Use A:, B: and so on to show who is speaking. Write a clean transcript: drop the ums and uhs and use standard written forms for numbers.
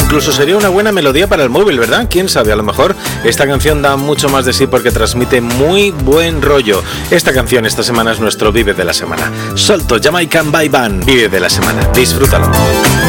A: incluso sería una buena melodía para el móvil, ¿verdad? Quién sabe, a lo mejor esta canción da mucho más de sí porque transmite muy buen rollo. Esta canción esta semana es nuestro Vive de la Semana. Solto, Jamaican Vibe Band, Vive de la Semana. Disfrútalo.